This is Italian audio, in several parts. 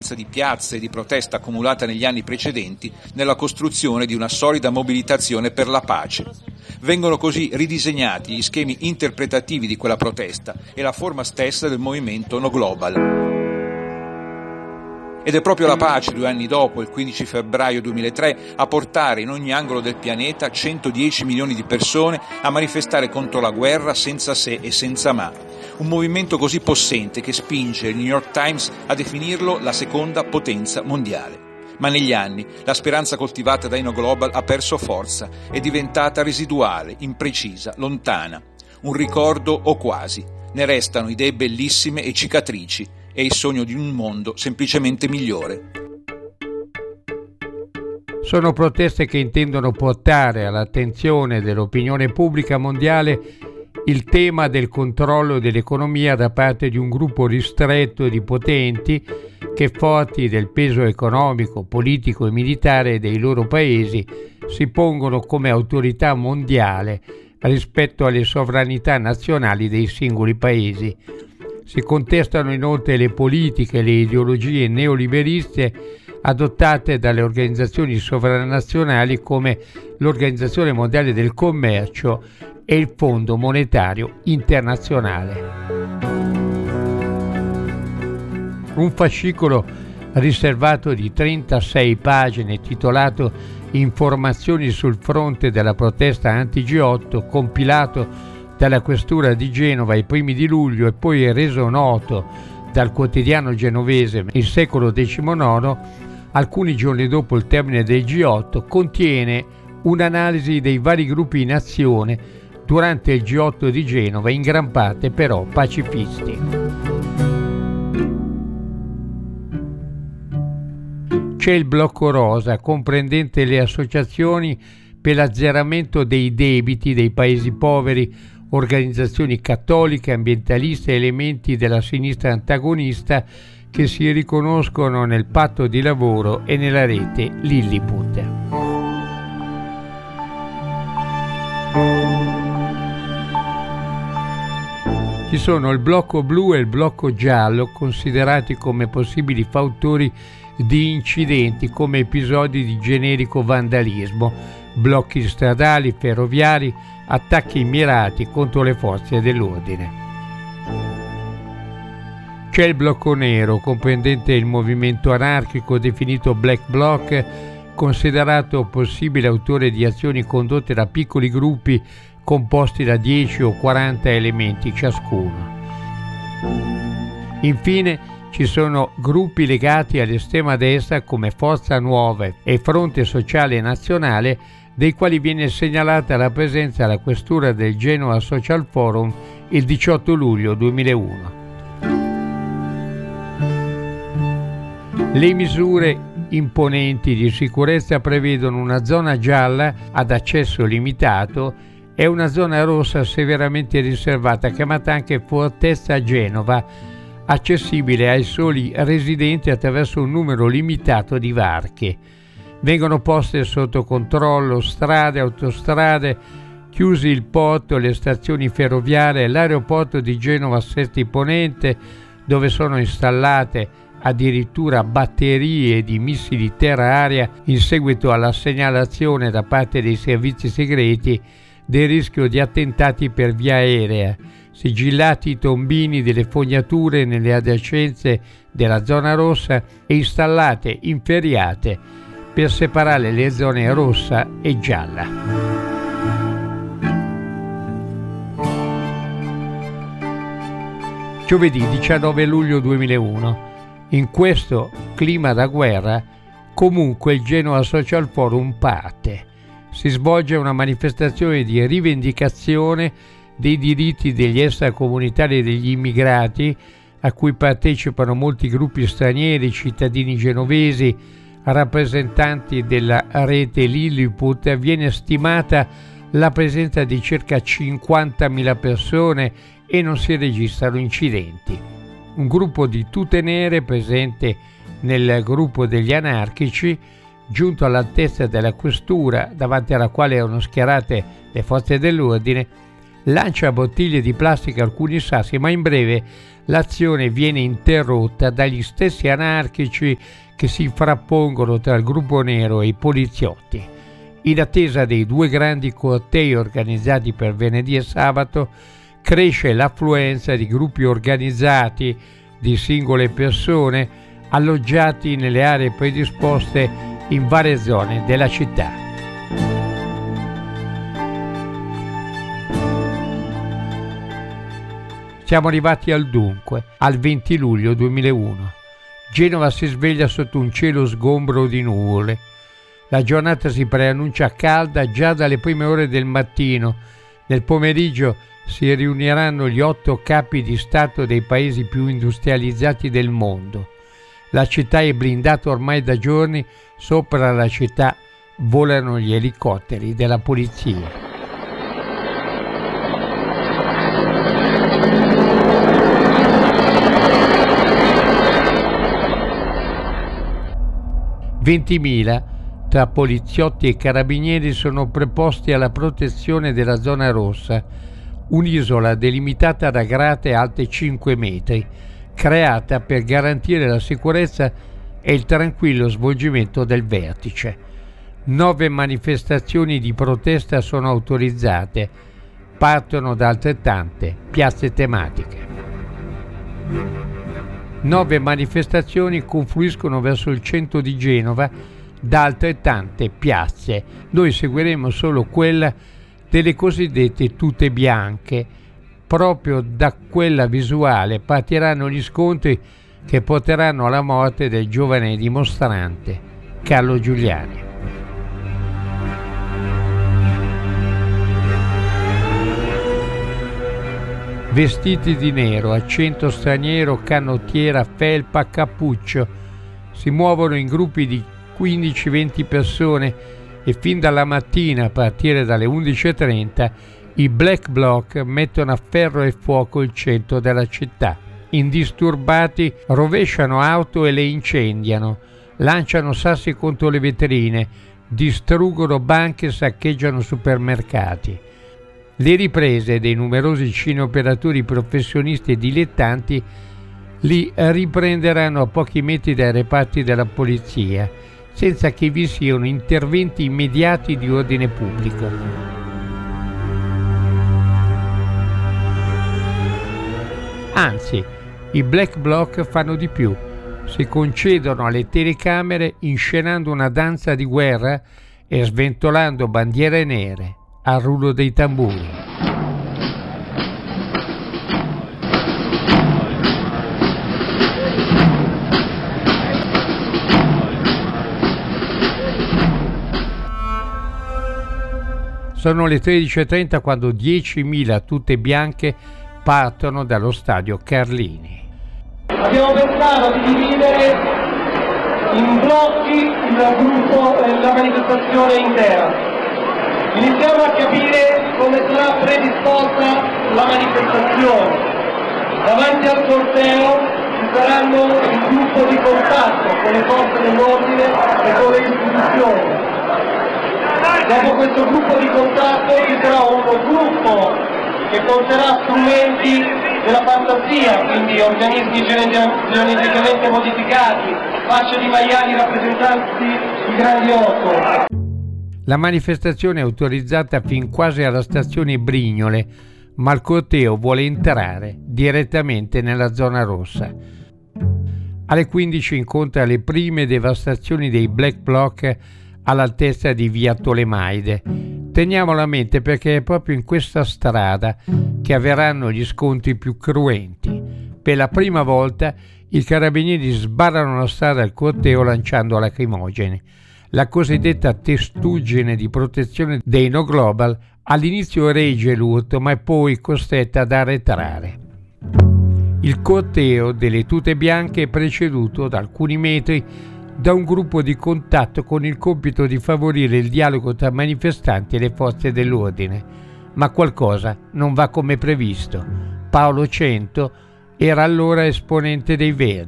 forza di piazza e di protesta accumulata negli anni precedenti nella costruzione di una solida mobilitazione per la pace. Vengono così ridisegnati gli schemi interpretativi di quella protesta e la forma stessa del movimento No Global. Ed è proprio la pace, 2 anni dopo, il 15 febbraio 2003, a portare in ogni angolo del pianeta 110 milioni di persone a manifestare contro la guerra senza se e senza ma. Un movimento così possente che spinge il New York Times a definirlo la seconda potenza mondiale. Ma negli anni la speranza coltivata dai No Global ha perso forza, è diventata residuale, imprecisa, lontana. Un ricordo o quasi. Ne restano idee bellissime e cicatrici e il sogno di un mondo semplicemente migliore. Sono proteste che intendono portare all'attenzione dell'opinione pubblica mondiale il tema del controllo dell'economia da parte di un gruppo ristretto di potenti che, forti del peso economico, politico e militare dei loro paesi, si pongono come autorità mondiale rispetto alle sovranità nazionali dei singoli paesi. Si contestano inoltre le politiche e le ideologie neoliberiste adottate dalle organizzazioni sovranazionali come l'Organizzazione Mondiale del Commercio e il Fondo Monetario Internazionale. Un fascicolo riservato di 36 pagine titolato Informazioni sul fronte della protesta anti-G8, compilato dalla Questura di Genova ai primi di luglio e poi reso noto dal quotidiano genovese Il Secolo XIX, alcuni giorni dopo il termine del G8, contiene un'analisi dei vari gruppi in azione durante il G8 di Genova, in gran parte però pacifisti. C'è il blocco rosa, comprendente le associazioni per l'azzeramento dei debiti dei paesi poveri, organizzazioni cattoliche, ambientaliste e elementi della sinistra antagonista che si riconoscono nel patto di lavoro e nella rete Lilliput. Ci sono il blocco blu e il blocco giallo, considerati come possibili fautori di incidenti come episodi di generico vandalismo, blocchi stradali, ferroviari, attacchi mirati contro le forze dell'ordine. C'è il blocco nero, comprendente il movimento anarchico definito Black Bloc, considerato possibile autore di azioni condotte da piccoli gruppi composti da 10 o 40 elementi ciascuno. Infine ci sono gruppi legati all'estrema destra come Forza Nuova e Fronte Sociale Nazionale, dei quali viene segnalata la presenza alla Questura del Genoa Social Forum il 18 luglio 2001. Le misure imponenti di sicurezza prevedono una zona gialla ad accesso limitato e una zona rossa severamente riservata, chiamata anche Fortezza Genova, accessibile ai soli residenti attraverso un numero limitato di varchi. Vengono poste sotto controllo strade, autostrade, chiusi il porto, le stazioni ferroviarie, l'aeroporto di Genova Sesti Ponente, dove sono installate addirittura batterie di missili terra-aria in seguito alla segnalazione da parte dei servizi segreti del rischio di attentati per via aerea, sigillati i tombini delle fognature nelle adiacenze della zona rossa e installate inferriate per separare le zone rossa e gialla. Giovedì 19 luglio 2001. In questo clima da guerra, comunque il Genoa Social Forum parte. Si svolge una manifestazione di rivendicazione dei diritti degli extracomunitari e degli immigrati, a cui partecipano molti gruppi stranieri, cittadini genovesi, rappresentanti della rete Lilliput. Viene stimata la presenza di circa 50.000 persone e non si registrano incidenti. Un gruppo di tute nere presente nel gruppo degli anarchici, giunto all'altezza della questura, davanti alla quale erano schierate le forze dell'ordine, lancia bottiglie di plastica e alcuni sassi, ma in breve l'azione viene interrotta dagli stessi anarchici che si frappongono tra il gruppo nero e i poliziotti. In attesa dei 2 grandi cortei organizzati per venerdì e sabato, cresce l'affluenza di gruppi organizzati di singole persone alloggiati nelle aree predisposte in varie zone della città. Siamo arrivati al dunque, al 20 luglio 2001. Genova si sveglia sotto un cielo sgombro di nuvole. La giornata si preannuncia calda già dalle prime ore del mattino. Nel pomeriggio si riuniranno gli 8 capi di Stato dei paesi più industrializzati del mondo. La città è blindata ormai da giorni, sopra la città volano gli elicotteri della polizia. «20.000 tra poliziotti e carabinieri sono preposti alla protezione della zona rossa, un'isola delimitata da grate alte 5 metri, creata per garantire la sicurezza e il tranquillo svolgimento del vertice. 9 manifestazioni di protesta sono autorizzate, partono da altrettante piazze tematiche. 9 manifestazioni confluiscono verso il centro di Genova da altrettante piazze. Noi seguiremo solo quella delle cosiddette tute bianche. Proprio da quella visuale partiranno gli scontri che porteranno alla morte del giovane dimostrante Carlo Giuliani. Vestiti di nero, accento straniero, canottiera, felpa, cappuccio, si muovono in gruppi di 15-20 persone e fin dalla mattina, a partire dalle 11:30, i Black Bloc mettono a ferro e fuoco il centro della città. Indisturbati rovesciano auto e le incendiano, lanciano sassi contro le vetrine, distruggono banche e saccheggiano supermercati. Le riprese dei numerosi cineoperatori professionisti e dilettanti li riprenderanno a pochi metri dai reparti della polizia, senza che vi siano interventi immediati di ordine pubblico. Anzi, i Black Bloc fanno di più. Si concedono alle telecamere inscenando una danza di guerra e sventolando bandiere nere al rullo dei tamburi. Sono le 13:30 quando 10.000 tute bianche partono dallo stadio Carlini. Abbiamo pensato di dividere in blocchi il gruppo e la manifestazione intera. Iniziamo a capire come sarà predisposta la manifestazione. Davanti al corteo ci saranno il gruppo di contatto con le forze dell'ordine e con le istituzioni. Dopo questo gruppo di contatto ci sarà un gruppo che porterà strumenti della fantasia, quindi organismi geneticamente modificati, facce di maiali rappresentanti di grandi otto. La manifestazione è autorizzata fin quasi alla stazione Brignole, ma il corteo vuole entrare direttamente nella zona rossa. Alle 15 incontra le prime devastazioni dei Black Bloc all'altezza di via Tolemaide. Teniamolo a mente perché è proprio in questa strada che avverranno gli scontri più cruenti. Per la prima volta i carabinieri sbarrano la strada al corteo lanciando lacrimogeni. La cosiddetta testuggine di protezione dei No Global all'inizio regge l'urto, ma è poi costretta ad arretrare. Il corteo delle tute bianche è preceduto da alcuni metri da un gruppo di contatto con il compito di favorire il dialogo tra manifestanti e le forze dell'ordine. Ma qualcosa non va come previsto. Paolo Cento era allora esponente dei Verdi.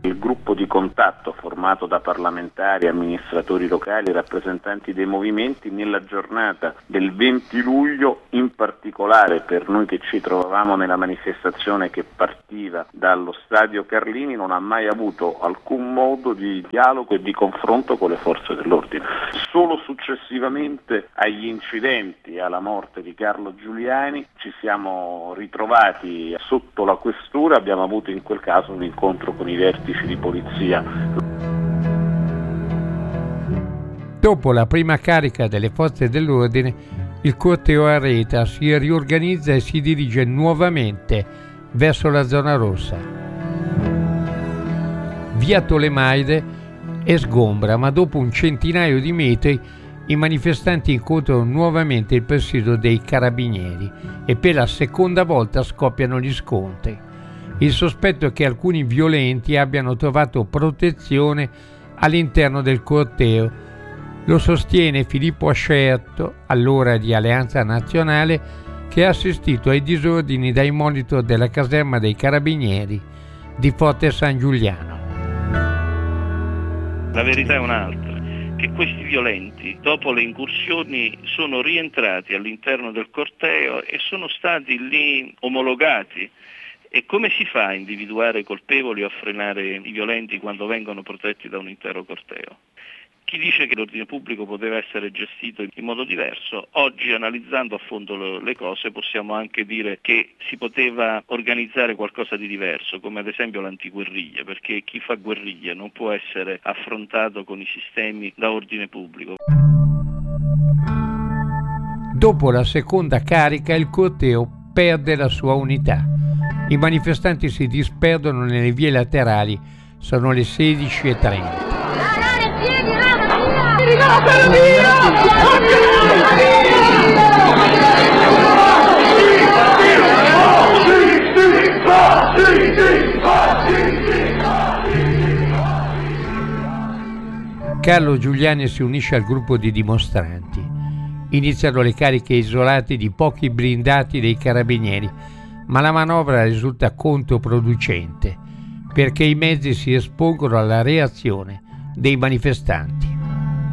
Il gruppo di contatto formato da parlamentari, amministratori locali e rappresentanti dei movimenti nella giornata del 20 luglio, in particolare per noi che ci trovavamo nella manifestazione che partiva dallo stadio Carlini, non ha mai avuto alcun modo di dialogo e di confronto con le forze dell'ordine. Solo successivamente agli incidenti e alla morte di Carlo Giuliani ci siamo ritrovati sotto la questura, abbiamo avuto in quel caso un incontro con i vertici di polizia. Dopo la prima carica delle forze dell'ordine, il corteo Areta si riorganizza e si dirige nuovamente verso la zona rossa. Via Tolemaide è sgombra, ma dopo un centinaio di metri i manifestanti incontrano nuovamente il presidio dei carabinieri e per la seconda volta scoppiano gli scontri. Il sospetto è che alcuni violenti abbiano trovato protezione all'interno del corteo. Lo sostiene Filippo Ascerto, allora di Alleanza Nazionale, che ha assistito ai disordini dai monitor della caserma dei Carabinieri di Forte San Giuliano. La verità è un'altra, che questi violenti, dopo le incursioni, sono rientrati all'interno del corteo e sono stati lì omologati. E come si fa a individuare i colpevoli o a frenare i violenti quando vengono protetti da un intero corteo? Chi dice che l'ordine pubblico poteva essere gestito in modo diverso, oggi analizzando a fondo le cose possiamo anche dire che si poteva organizzare qualcosa di diverso, come ad esempio l'antiguerriglia, perché chi fa guerriglia non può essere affrontato con i sistemi da ordine pubblico. Dopo la seconda carica il corteo perde la sua unità. I manifestanti si disperdono nelle vie laterali, sono le 16:30. Carlo Giuliani si unisce al gruppo di dimostranti. Iniziano le cariche isolate di pochi blindati dei carabinieri, ma la manovra risulta controproducente perché i mezzi si espongono alla reazione dei manifestanti.